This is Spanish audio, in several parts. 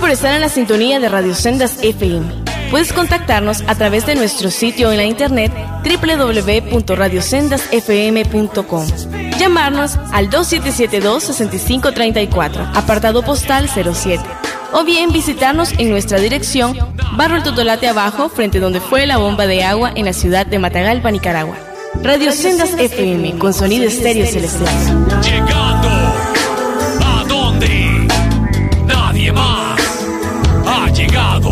por estar en la sintonía de Radio Sendas FM. Puedes contactarnos a través de nuestro sitio en la internet www.radiosendasfm.com. Llamarnos al 2772-6534, apartado postal 07. O bien visitarnos en nuestra dirección, Barrio El Totolate Abajo, frente donde fue la bomba de agua en la ciudad de Matagalpa, Nicaragua. Radio Sendas FM, con sonido estéreo celestial. Llegando a donde nadie más ha llegado.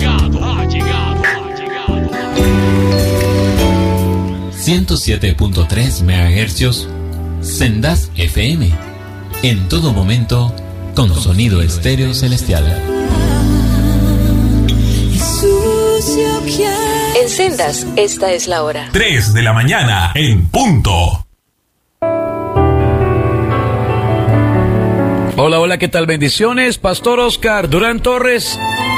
107.3 MHz Sendas FM. En todo momento, con sonido estéreo celestial. En Sendas, esta es la hora. 3 de la mañana en punto. Hola, hola, ¿qué tal? Bendiciones. Pastor Oscar Durán Torres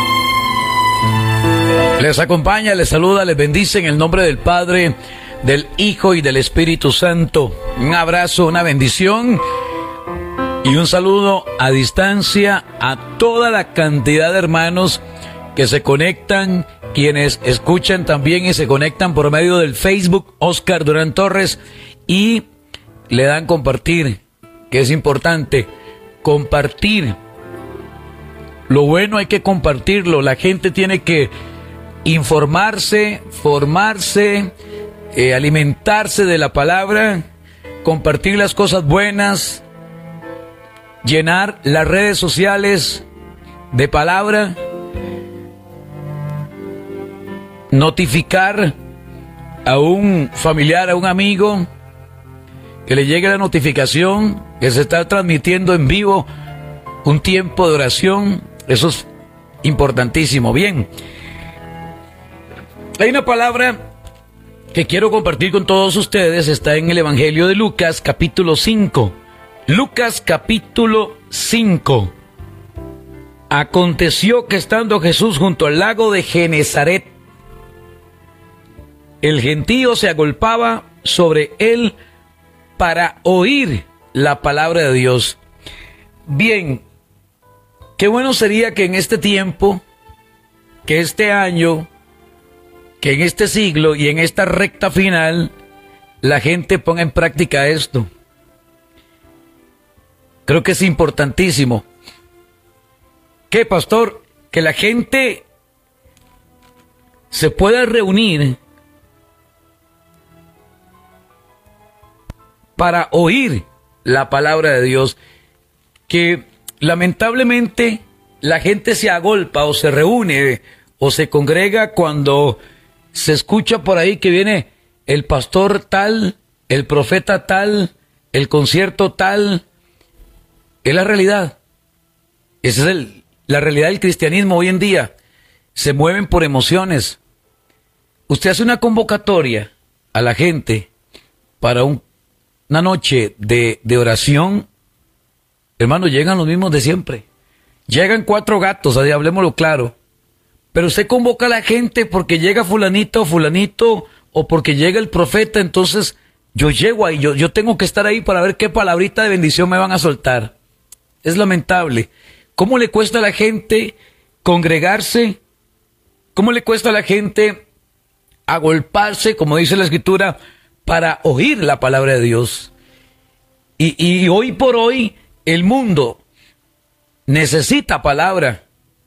les acompaña, les saluda, les bendice en el nombre del Padre, del Hijo y del Espíritu Santo. Un abrazo, una bendición y un saludo a distancia a toda la cantidad de hermanos que se conectan, quienes escuchan también y se conectan por medio del Facebook Oscar Durán Torres y le dan compartir, que es importante, compartir. Lo bueno hay que compartirlo, la gente tiene que informarse, formarse, alimentarse de la palabra, compartir las cosas buenas, llenar las redes sociales de palabra, notificar a un familiar, a un amigo, que le llegue la notificación que se está transmitiendo en vivo un tiempo de oración. Eso es importantísimo. Bien, hay una palabra que quiero compartir con todos ustedes, está en el Evangelio de Lucas, capítulo 5. Lucas, capítulo 5. Aconteció que estando Jesús junto al lago de Genezaret, el gentío se agolpaba sobre él para oír la palabra de Dios. Bien, qué bueno sería que en este tiempo, que este año, que en este siglo y en esta recta final, la gente ponga en práctica esto. Creo que es importantísimo. ¿Qué, pastor? Que la gente se pueda reunir para oír la palabra de Dios. Que lamentablemente la gente se agolpa o se reúne o se congrega cuando se escucha por ahí que viene el pastor tal, el profeta tal, el concierto tal. Es la realidad. Esa es la realidad del cristianismo hoy en día. Se mueven por emociones. Usted hace una convocatoria a la gente para una noche de oración. Hermano, llegan los mismos de siempre. Llegan 4 gatos, así hablemoslo claro. Pero usted convoca a la gente porque llega fulanito o fulanito, o porque llega el profeta, entonces yo llego ahí, yo tengo que estar ahí para ver qué palabrita de bendición me van a soltar. Es lamentable. ¿Cómo le cuesta a la gente congregarse? ¿Cómo le cuesta a la gente agolparse, como dice la Escritura, para oír la palabra de Dios? Y hoy por hoy el mundo necesita palabra.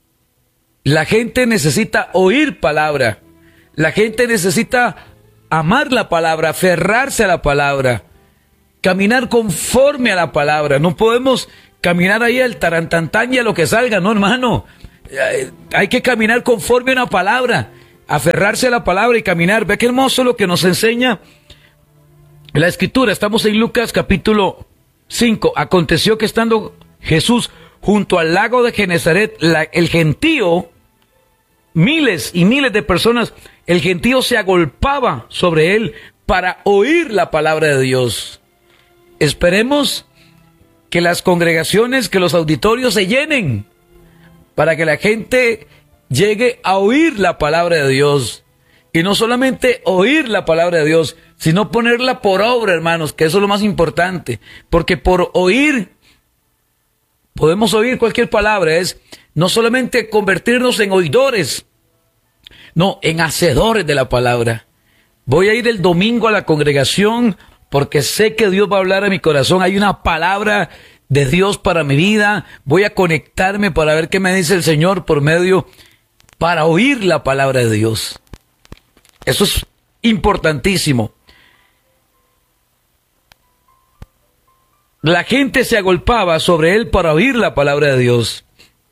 La gente necesita oír palabra. La gente necesita amar la palabra, aferrarse a la palabra, caminar conforme a la palabra. No podemos caminar ahí al tarantantán y a lo que salga, no, hermano. Hay que caminar conforme a una palabra, aferrarse a la palabra y caminar. Ve qué hermoso lo que nos enseña la Escritura. Estamos en Lucas capítulo 5. Aconteció que estando Jesús junto al lago de Genezaret, el gentío, miles y miles de personas, el gentío se agolpaba sobre él para oír la palabra de Dios. Esperemos que las congregaciones, que los auditorios se llenen, para que la gente llegue a oír la palabra de Dios. Y no solamente oír la palabra de Dios, sino ponerla por obra, hermanos, que eso es lo más importante. Porque por oír Podemos oír cualquier palabra, es no solamente convertirnos en oidores, no, en hacedores de la palabra. Voy a ir el domingo a la congregación porque sé que Dios va a hablar a mi corazón. Hay una palabra de Dios para mi vida. Voy a conectarme para ver qué me dice el Señor para oír la palabra de Dios. Eso es importantísimo. La gente se agolpaba sobre él para oír la palabra de Dios.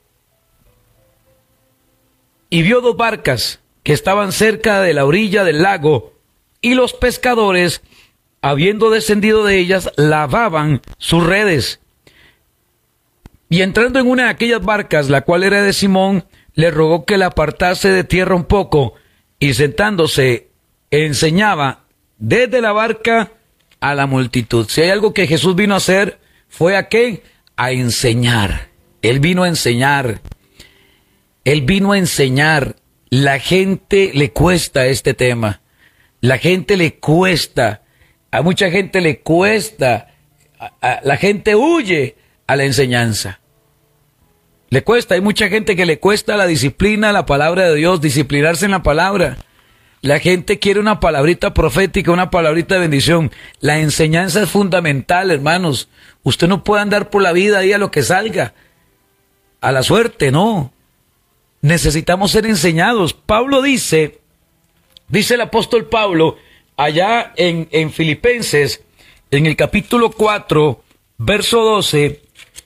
Y vio 2 barcas que estaban cerca de la orilla del lago, y los pescadores, habiendo descendido de ellas, lavaban sus redes. Y entrando en una de aquellas barcas, la cual era de Simón, le rogó que la apartase de tierra un poco, y sentándose, enseñaba desde la barca a la multitud. Si hay algo que Jesús vino a hacer, ¿fue a qué? A enseñar. Él vino a enseñar. Él vino a enseñar. La gente le cuesta este tema. La gente le cuesta. A mucha gente le cuesta. La gente huye a la enseñanza. Le cuesta. Hay mucha gente que le cuesta la disciplina, la palabra de Dios, disciplinarse en la palabra. La gente quiere una palabrita profética, una palabrita de bendición. La enseñanza es fundamental, hermanos. Usted no puede andar por la vida ahí a lo que salga, a la suerte, no. Necesitamos ser enseñados. Pablo dice el apóstol Pablo, allá en Filipenses, en el capítulo 4, verso 12,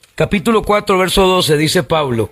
dice Pablo: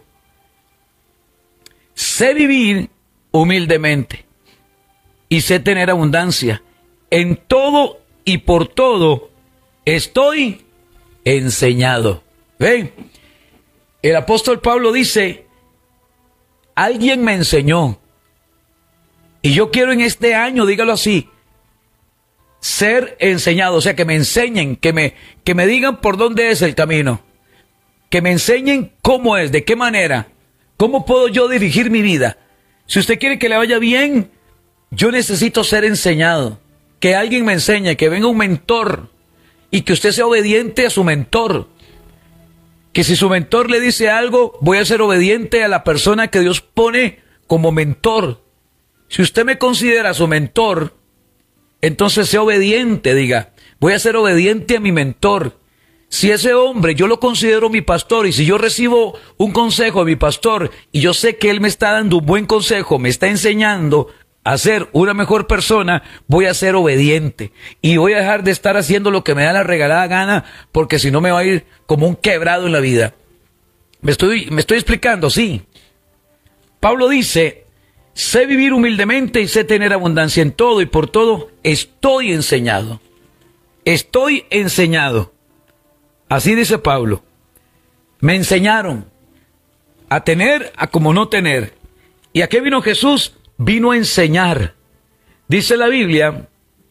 sé vivir humildemente y sé tener abundancia. En todo y por todo estoy enseñado. ¿Ven? El apóstol Pablo dice: alguien me enseñó. Y yo quiero en este año, dígalo así, ser enseñado. O sea, que me enseñen, que me digan por dónde es el camino. Que me enseñen cómo es, de qué manera. ¿Cómo puedo yo dirigir mi vida? Si usted quiere que le vaya bien, yo necesito ser enseñado, que alguien me enseñe, que venga un mentor y que usted sea obediente a su mentor. Que si su mentor le dice algo, voy a ser obediente a la persona que Dios pone como mentor. Si usted me considera su mentor, entonces sea obediente, diga, voy a ser obediente a mi mentor. Si ese hombre yo lo considero mi pastor, y si yo recibo un consejo de mi pastor y yo sé que él me está dando un buen consejo, me está enseñando a ser una mejor persona, voy a ser obediente y voy a dejar de estar haciendo lo que me da la regalada gana, porque si no me va a ir como un quebrado en la vida. ¿Me estoy explicando? Sí. Pablo dice: sé vivir humildemente y sé tener abundancia. En todo y por todo estoy enseñado. Estoy enseñado. Así dice Pablo. Me enseñaron a tener, a como no tener. ¿Y a qué vino Jesús? Vino a enseñar. Dice la Biblia: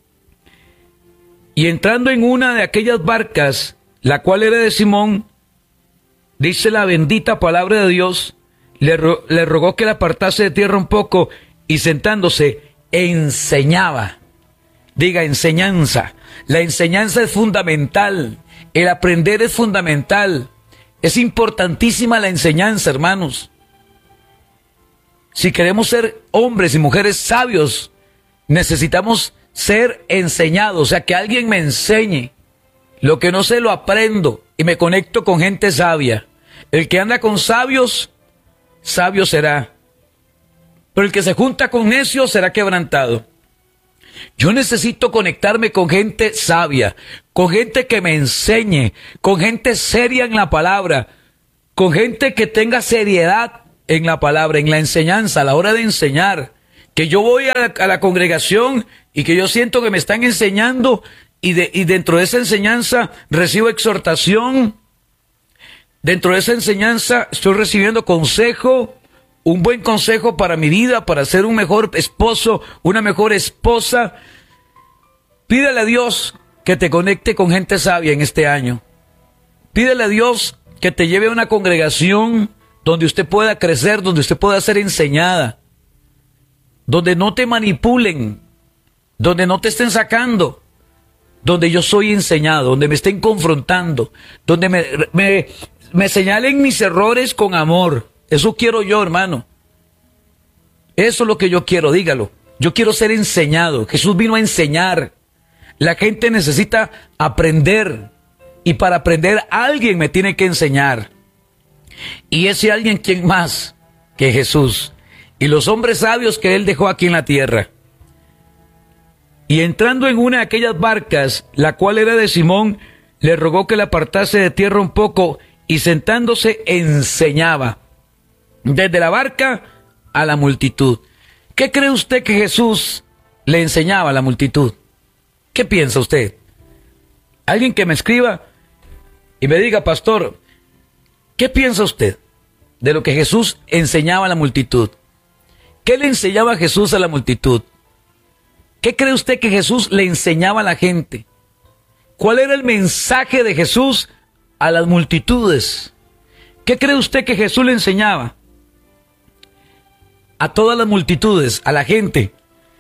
y entrando en una de aquellas barcas, la cual era de Simón, dice la bendita palabra de Dios, le rogó que la apartase de tierra un poco, y sentándose, enseñaba. Diga, enseñanza. La enseñanza es fundamental. El aprender es fundamental. Es importantísima la enseñanza, hermanos. Si queremos ser hombres y mujeres sabios, necesitamos ser enseñados. O sea, que alguien me enseñe. Lo que no sé lo aprendo y me conecto con gente sabia. El que anda con sabios, sabio será. Pero el que se junta con necios será quebrantado. Yo necesito conectarme con gente sabia, con gente que me enseñe, con gente seria en la palabra, con gente que tenga seriedad en la palabra, en la enseñanza, a la hora de enseñar. Que yo voy a la congregación y que yo siento que me están enseñando y dentro de esa enseñanza recibo exhortación. Dentro de esa enseñanza estoy recibiendo consejo, un buen consejo para mi vida, para ser un mejor esposo, una mejor esposa. Pídele a Dios que te conecte con gente sabia en este año. Pídele a Dios que te lleve a una congregación donde usted pueda crecer, donde usted pueda ser enseñada, donde no te manipulen, donde no te estén sacando, donde yo soy enseñado, donde me estén confrontando, donde me señalen mis errores con amor. Eso quiero yo, hermano. Eso es lo que yo quiero, dígalo. Yo quiero ser enseñado. Jesús vino a enseñar. La gente necesita aprender. Y para aprender, alguien me tiene que enseñar. Y ese alguien, ¿quién más que Jesús? Y los hombres sabios que Él dejó aquí en la tierra. Y entrando en una de aquellas barcas, la cual era de Simón, le rogó que la apartase de tierra un poco, y sentándose enseñaba desde la barca a la multitud. ¿Qué cree usted que Jesús le enseñaba a la multitud? ¿Qué piensa usted? Alguien que me escriba y me diga, pastor, ¿qué piensa usted de lo que Jesús enseñaba a la multitud? ¿Qué le enseñaba Jesús a la multitud? ¿Qué cree usted que Jesús le enseñaba a la gente? ¿Cuál era el mensaje de Jesús a las multitudes? ¿Qué cree usted que Jesús le enseñaba a todas las multitudes, a la gente?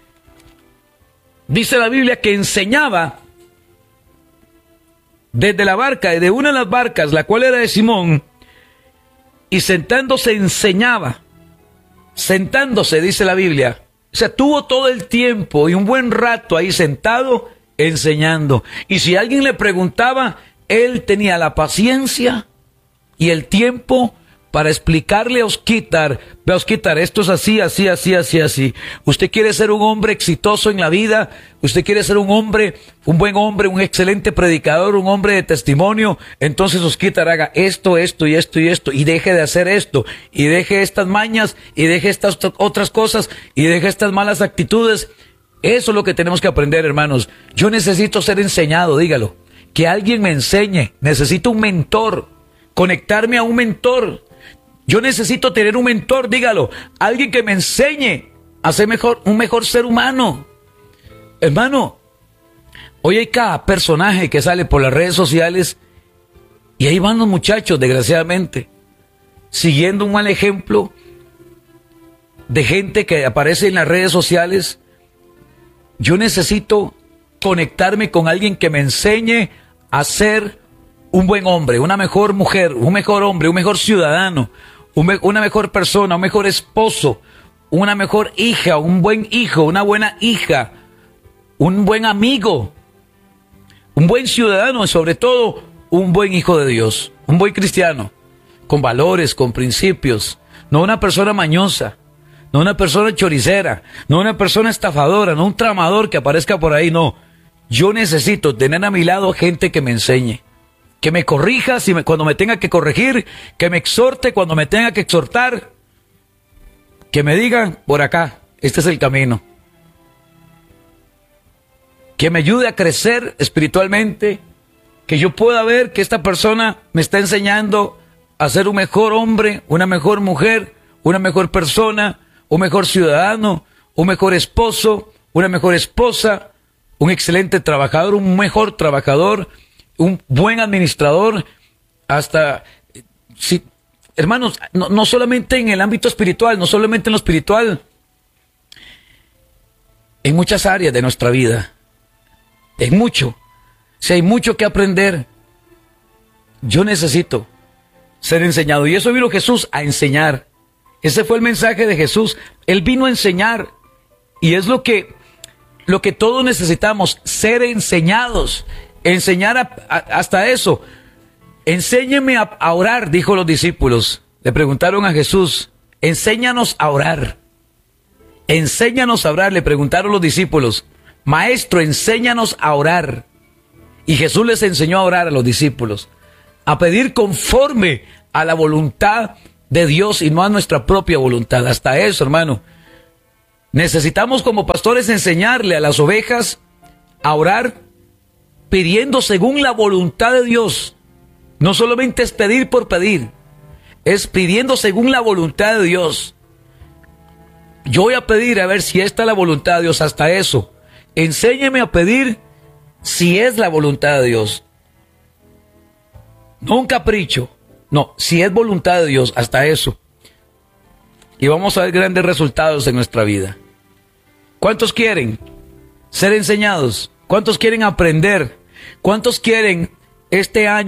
Dice la Biblia que enseñaba desde la barca, desde una de las barcas, la cual era de Simón, y sentándose enseñaba. Sentándose, dice la Biblia. O sea, tuvo todo el tiempo y un buen rato ahí sentado enseñando. Y si alguien le preguntaba, él tenía la paciencia y el tiempo para explicarle a Osquitar, ve Osquitar, esto es así, así, así, así, así. Usted quiere ser un hombre exitoso en la vida, usted quiere ser un hombre, un buen hombre, un excelente predicador, un hombre de testimonio, entonces Osquitar haga esto, esto y esto y esto, y deje de hacer esto, y deje estas mañas, y deje estas otras cosas, y deje estas malas actitudes. Eso es lo que tenemos que aprender, hermanos. Yo necesito ser enseñado, dígalo, que alguien me enseñe, necesito un mentor, conectarme a un mentor. Yo necesito tener un mentor, dígalo, alguien que me enseñe a ser un mejor ser humano. Hermano, hoy hay cada personaje que sale por las redes sociales y ahí van los muchachos, desgraciadamente, siguiendo un mal ejemplo de gente que aparece en las redes sociales. Yo necesito conectarme con alguien que me enseñe a ser un buen hombre, una mejor mujer, un mejor hombre, un mejor ciudadano, una mejor persona, un mejor esposo, una mejor hija, un buen hijo, una buena hija, un buen amigo, un buen ciudadano y sobre todo un buen hijo de Dios, un buen cristiano, con valores, con principios, no una persona mañosa, no una persona choricera, no una persona estafadora, no un tramador que aparezca por ahí, no. Yo necesito tener a mi lado gente que me enseñe, que me corrija cuando me tenga que corregir, que me exhorte cuando me tenga que exhortar, que me digan, por acá, este es el camino. Que me ayude a crecer espiritualmente, que yo pueda ver que esta persona me está enseñando a ser un mejor hombre, una mejor mujer, una mejor persona, un mejor ciudadano, un mejor esposo, una mejor esposa, un excelente trabajador, un mejor trabajador, un buen administrador, hasta, sí, hermanos, no solamente en el ámbito espiritual, no solamente en lo espiritual, en muchas áreas de nuestra vida, en mucho, si hay mucho que aprender, yo necesito ser enseñado, y eso vino Jesús a enseñar, ese fue el mensaje de Jesús, Él vino a enseñar, y es lo que todos necesitamos, ser enseñados, enseñar hasta eso. Enséñeme a orar, dijo los discípulos. Le preguntaron a Jesús, enséñanos a orar. Enséñanos a orar, le preguntaron los discípulos. Maestro, enséñanos a orar. Y Jesús les enseñó a orar a los discípulos, a pedir conforme a la voluntad de Dios y no a nuestra propia voluntad. Hasta eso, hermano. Necesitamos como pastores enseñarle a las ovejas a orar pidiendo según la voluntad de Dios. No solamente es pedir por pedir, es pidiendo según la voluntad de Dios. Yo voy a pedir a ver si esta es la voluntad de Dios, hasta eso. Enséñeme a pedir si es la voluntad de Dios. No un capricho, no, si es voluntad de Dios, hasta eso. Y vamos a ver grandes resultados en nuestra vida. ¿Cuántos quieren ser enseñados? ¿Cuántos quieren aprender? ¿Cuántos quieren este año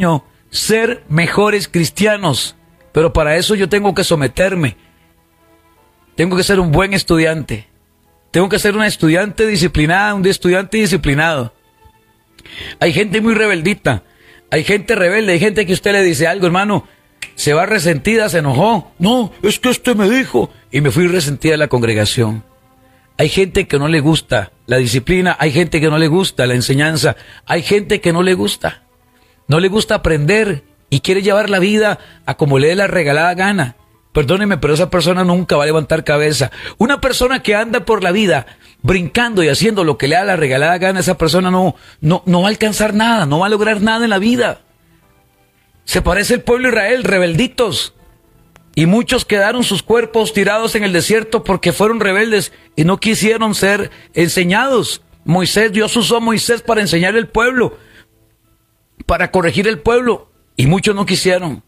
ser mejores cristianos, pero para eso yo tengo que someterme. Tengo que ser un buen estudiante. Tengo que ser una estudiante disciplinada, un estudiante disciplinado. Hay gente muy rebeldita, hay gente rebelde, hay gente que usted le dice algo, hermano, se va resentida, se enojó. No, es que este me dijo, y me fui resentida de la congregación. Hay gente que no le gusta la disciplina, hay gente que no le gusta la enseñanza, hay gente que no le gusta aprender y quiere llevar la vida a como le dé la regalada gana. Perdóneme, pero esa persona nunca va a levantar cabeza. Una persona que anda por la vida brincando y haciendo lo que le da la regalada gana, esa persona no va a alcanzar nada, no va a lograr nada en la vida. Se parece al pueblo de Israel, rebelditos. Y muchos quedaron sus cuerpos tirados en el desierto porque fueron rebeldes y no quisieron ser enseñados. Dios usó a Moisés para enseñar al pueblo, para corregir el pueblo, y muchos no quisieron.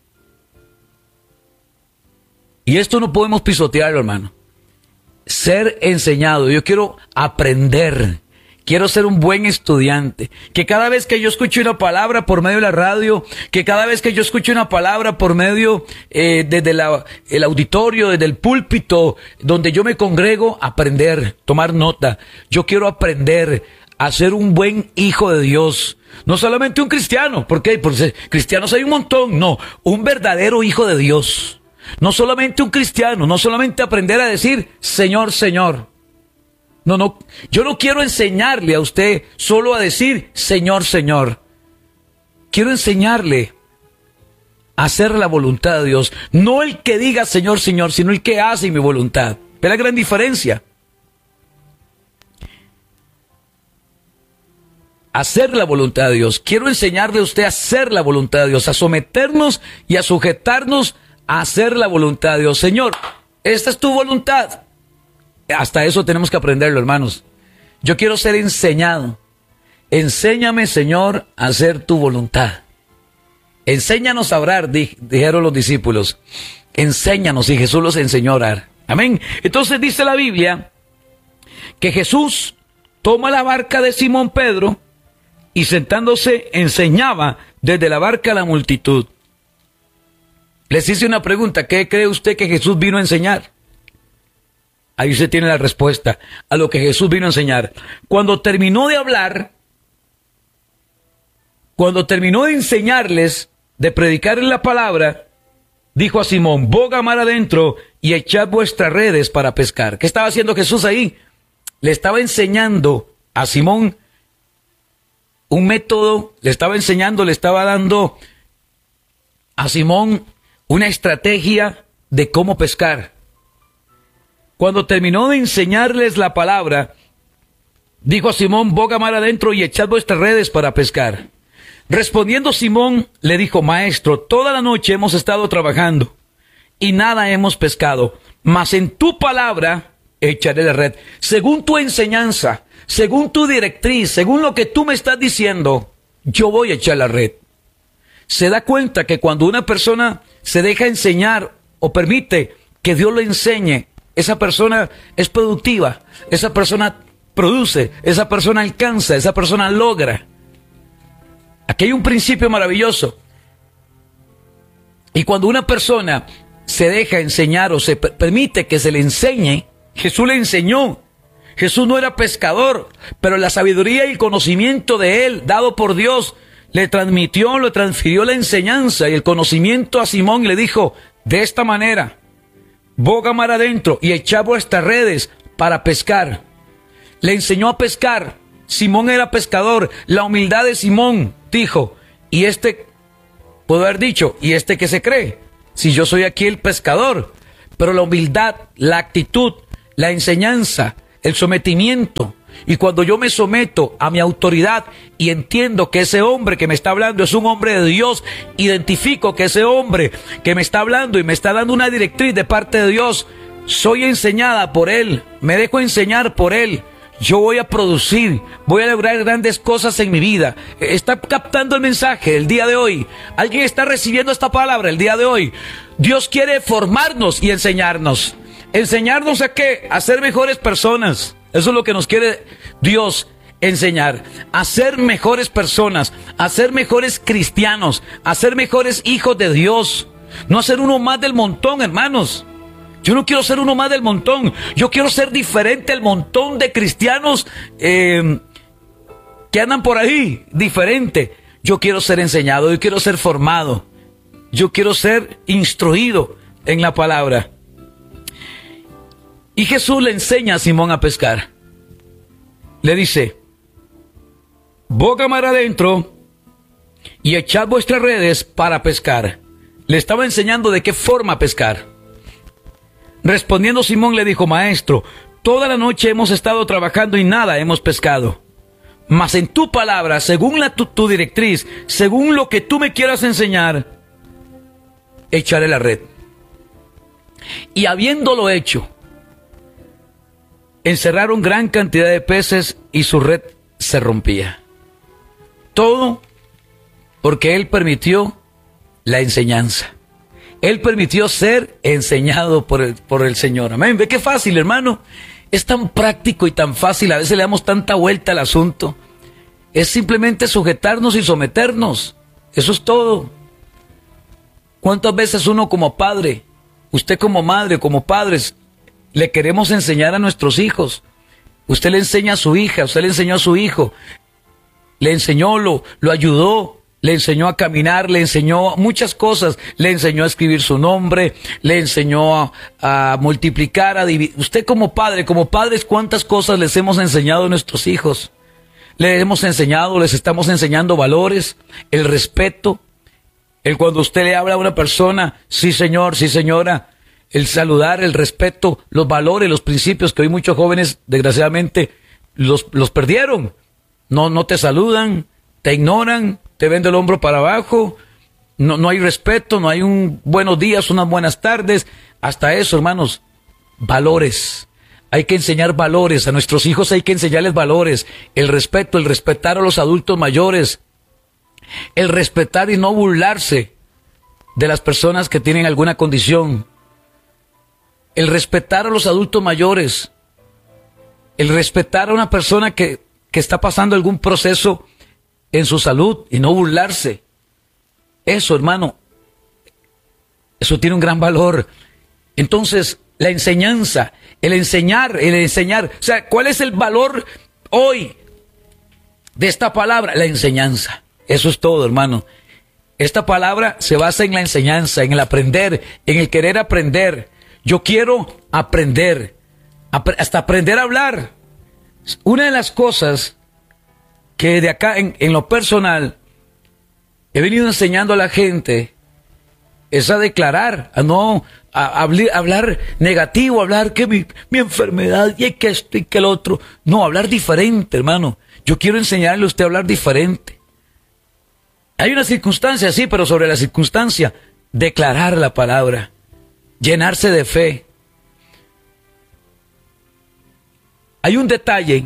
Y esto no podemos pisotearlo, hermano. Ser enseñado. Yo quiero aprender. Quiero ser un buen estudiante. Que cada vez que yo escuche una palabra por medio de la radio, que cada vez que yo escuche una palabra por medio desde el auditorio, desde el púlpito, donde yo me congrego, aprender, tomar nota. Yo quiero aprender a ser un buen hijo de Dios. No solamente un cristiano. ¿Por qué? Porque cristianos hay un montón. No, un verdadero hijo de Dios. No solamente un cristiano, no solamente aprender a decir Señor, Señor. No, yo no quiero enseñarle a usted solo a decir Señor, Señor. Quiero enseñarle a hacer la voluntad de Dios. No el que diga Señor, Señor, sino el que hace mi voluntad. ¿Ve la gran diferencia? Hacer la voluntad de Dios. Quiero enseñarle a usted a hacer la voluntad de Dios, a someternos y a sujetarnos a hacer la voluntad de Dios. Señor, esta es tu voluntad. Hasta eso tenemos que aprenderlo, hermanos. Yo quiero ser enseñado. Enséñame, Señor, a hacer tu voluntad. Enséñanos a orar, dijeron los discípulos. Enséñanos, y Jesús los enseñó a orar. Amén. Entonces dice la Biblia que Jesús toma la barca de Simón Pedro y sentándose enseñaba desde la barca a la multitud. Les hice una pregunta: ¿qué cree usted que Jesús vino a enseñar? Ahí usted tiene la respuesta a lo que Jesús vino a enseñar. Cuando terminó de hablar, cuando terminó de enseñarles, de predicarles la palabra, dijo a Simón: boga mar adentro y echad vuestras redes para pescar. ¿Qué estaba haciendo Jesús ahí? Le estaba enseñando a Simón un método, le estaba dando a Simón una estrategia de cómo pescar. Cuando terminó de enseñarles la palabra, dijo a Simón: boga mar adentro y echad vuestras redes para pescar. Respondiendo Simón, le dijo: Maestro, toda la noche hemos estado trabajando y nada hemos pescado, mas en tu palabra echaré la red. Según tu enseñanza, según tu directriz, según lo que tú me estás diciendo, yo voy a echar la red. Se da cuenta que cuando una persona se deja enseñar o permite que Dios lo enseñe, esa persona es productiva, esa persona produce, esa persona alcanza, esa persona logra. Aquí hay un principio maravilloso. Y cuando una persona se deja enseñar o se permite que se le enseñe, Jesús le enseñó. Jesús no era pescador, pero la sabiduría y el conocimiento de él, dado por Dios, le transfirió la enseñanza y el conocimiento a Simón y le dijo: de esta manera, boga mar adentro y echad vuestras redes para pescar. Le enseñó a pescar. Simón era pescador. La humildad de Simón dijo: y puedo haber dicho, ¿y este qué se cree? Si yo soy aquí el pescador. Pero la humildad, la actitud, la enseñanza, el sometimiento. Y cuando yo me someto a mi autoridad y entiendo que ese hombre que me está hablando es un hombre de Dios, identifico que ese hombre que me está hablando y me está dando una directriz de parte de Dios, soy enseñada por él, me dejo enseñar por él, yo voy a producir, voy a lograr grandes cosas en mi vida. ¿Está captando el mensaje el día de hoy? ¿Alguien está recibiendo esta palabra el día de hoy? Dios quiere formarnos y enseñarnos. ¿Enseñarnos a qué? A ser mejores personas. Eso es lo que nos quiere Dios. enseñar a ser mejores personas, a ser mejores cristianos, a ser mejores hijos de Dios. No a ser uno más del montón, hermanos. Yo no quiero ser uno más del montón. Yo quiero ser diferente al montón de cristianos que andan por ahí, diferente. Yo quiero ser enseñado, yo quiero ser formado, yo quiero ser instruido en la palabra. Y Jesús le enseña a Simón a pescar. Le dice: boga mar adentro y echad vuestras redes para pescar. Le estaba enseñando de qué forma pescar. Respondiendo Simón le dijo: Maestro, toda la noche hemos estado trabajando y nada hemos pescado. Mas en tu palabra, según tu directriz, según lo que tú me quieras enseñar, echaré la red. Y habiéndolo hecho, encerraron gran cantidad de peces y su red se rompía. Todo porque Él permitió la enseñanza. Él permitió ser enseñado por el Señor. Amén. Ve qué fácil, hermano. Es tan práctico y tan fácil. A veces le damos tanta vuelta al asunto. Es simplemente sujetarnos y someternos. Eso es todo. ¿Cuántas veces uno como padre, usted como madre, como padres, le queremos enseñar a nuestros hijos? Usted le enseña a su hija, usted le enseñó a su hijo. Le enseñó, lo ayudó. Le enseñó a caminar, le enseñó muchas cosas, le enseñó a escribir su nombre, le enseñó a multiplicar, a dividir. Usted como padres, ¿cuántas cosas les hemos enseñado a nuestros hijos? Les estamos enseñando valores, el respeto, el cuando usted le habla a una persona, sí señor, sí señora, el saludar, el respeto, los valores, los principios que hoy muchos jóvenes desgraciadamente los perdieron. No te saludan, te ignoran, te ven del hombro para abajo, no hay respeto, no hay un buenos días, unas buenas tardes. Hasta eso, hermanos, valores. Hay que enseñar valores, a nuestros hijos hay que enseñarles valores, el respeto, el respetar a los adultos mayores, el respetar y no burlarse de las personas que tienen alguna condición, el respetar a los adultos mayores, el respetar a una persona que está pasando algún proceso en su salud y no burlarse. Eso, hermano, eso tiene un gran valor. Entonces, la enseñanza, el enseñar. O sea, ¿cuál es el valor hoy de esta palabra? La enseñanza. Eso es todo, hermano. Esta palabra se basa en la enseñanza, en el aprender, en el querer aprender. Yo quiero aprender, hasta aprender a hablar. Una de las cosas que de acá, en lo personal, he venido enseñando a la gente es a declarar, a no hablar negativo, hablar que mi enfermedad y que esto y que el otro. No, hablar diferente, hermano. Yo quiero enseñarle a usted a hablar diferente. Hay una circunstancia, sí, pero sobre la circunstancia, declarar la palabra, llenarse de fe. Hay un detalle.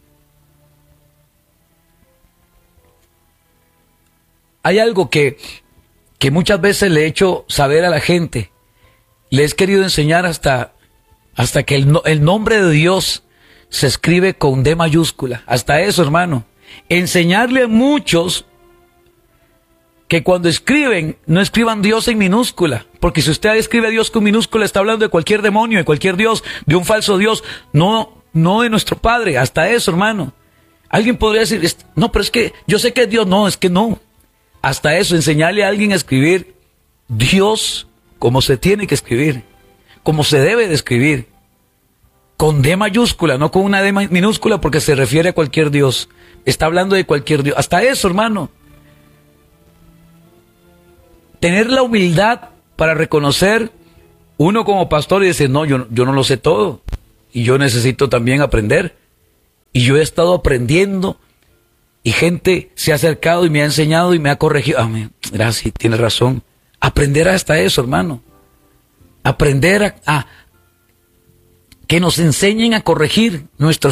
Hay algo que muchas veces le he hecho saber a la gente. Le he querido enseñar hasta que el nombre de Dios se escribe con D mayúscula. Hasta eso, hermano. Enseñarle a muchos que cuando escriben, no escriban Dios en minúscula. Porque si usted escribe a Dios con minúscula, está hablando de cualquier demonio, de cualquier Dios, de un falso Dios. No de nuestro Padre. Hasta eso, hermano. Alguien podría decir, no, pero es que yo sé que es Dios. No, es que no. Hasta eso, enseñarle a alguien a escribir Dios como se tiene que escribir, como se debe de escribir, con D mayúscula, no con una D minúscula, porque se refiere a cualquier Dios. Está hablando de cualquier Dios. Hasta eso, hermano. Tener la humildad para reconocer uno como pastor y decir, no, yo no lo sé todo, y yo necesito también aprender, y yo he estado aprendiendo. Y gente se ha acercado y me ha enseñado y me ha corregido. Amén. Gracias, tiene razón. Aprender hasta eso, hermano. Aprender a que nos enseñen a corregir nuestros